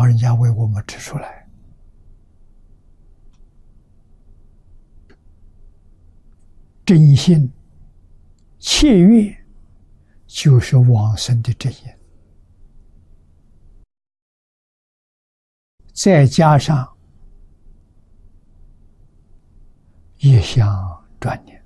人家为我们指出来。真心切愿就是往生的真因，再加上一向专念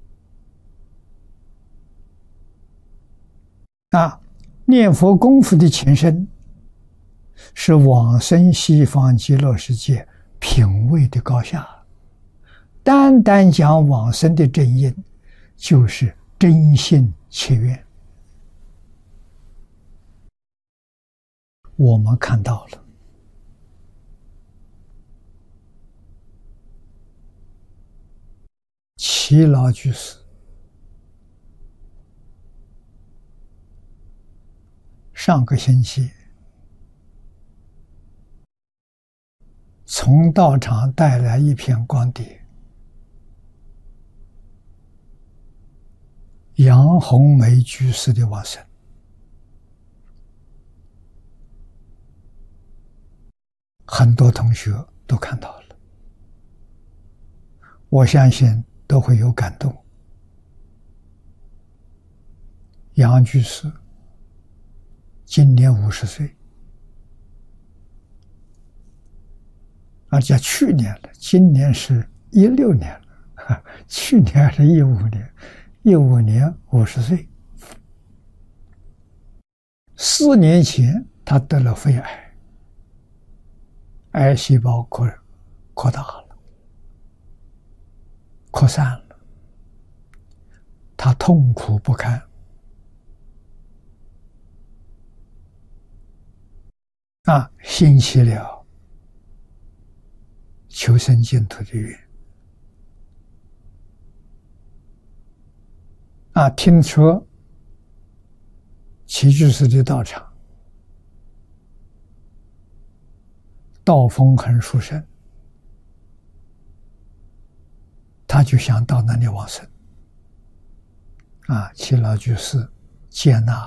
念佛功夫的前身是往生西方极乐世界品位的高下。单单讲往生的真因，就是真心切愿。我们看到了，耆老居士上个星期从道场带来一片光碟，杨红梅居士的往生。很多同学都看到了，我相信都会有感动。杨居士今年50岁，而且去年了，今年是16年了，去年是15年，15年50岁。4年前他得了肺癌，癌细胞扩大了，扩散了，他痛苦不堪。兴起了求生净土的愿。听说齐居士的道场道风很殊胜，他就想到那里往生。耆老居士接纳